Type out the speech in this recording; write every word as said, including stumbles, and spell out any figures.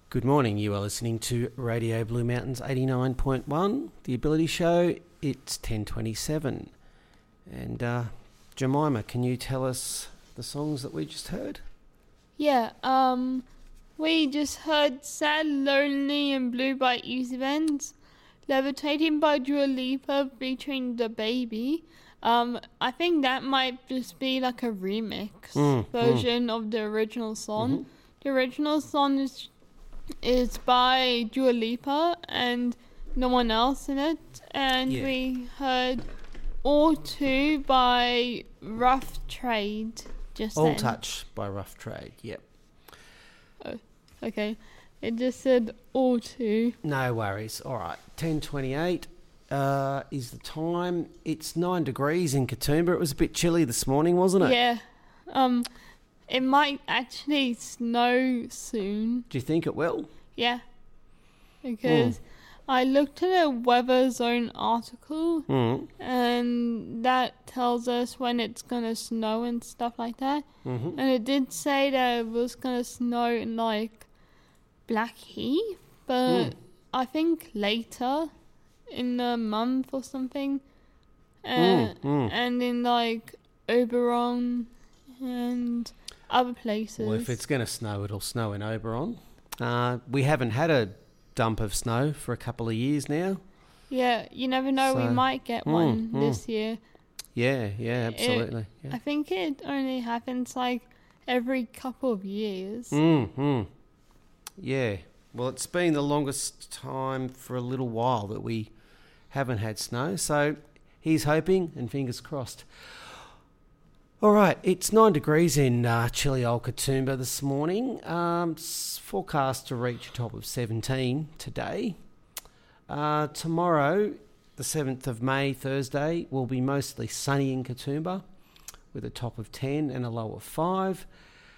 Good morning. You are listening to Radio Blue Mountains eighty-nine point one, The Ability Show. It's ten twenty-seven. And uh, Jemima, can you tell us the songs that we just heard? Yeah, um, we just heard Sad, Lonely and Blue by Easy Vents, Levitating by Dua Lipa featuring The Baby. Um, I think that might just be like a remix mm, version mm. of the original song. Mm-hmm. The original song is is by Dua Lipa and no one else in it. And yeah. we heard All Two by Rough Trade just All then. Touch by Rough Trade, yep. Oh, okay. It just said All Two. No worries. All right, ten twenty-eight uh, is the time. It's nine degrees in Katoomba. It was a bit chilly this morning, wasn't it? Yeah. Um, it might actually snow soon. Do you think it will? Yeah. Because mm. I looked at a Weather Zone article mm. and that tells us when it's going to snow and stuff like that. Mm-hmm. And it did say that it was going to snow in like Blackheath, but mm. I think later in the month or something. Uh, mm. Mm. And in like Oberon and other places. Well, if it's going to snow, it'll snow in Oberon. Uh, we haven't had a dump of snow for a couple of years now. Yeah, you never know. So, we might get mm, one mm. this year. Yeah, yeah, absolutely. It, yeah. I think it only happens like every couple of years. Mm, mm. Yeah. Well, it's been the longest time for a little while that we haven't had snow. So he's hoping and fingers crossed. All right, it's nine degrees in uh, chilly old Katoomba this morning. Um, forecast to reach a top of seventeen today. Uh, tomorrow, the seventh of May, Thursday, will be mostly sunny in Katoomba with a top of ten and a low of five.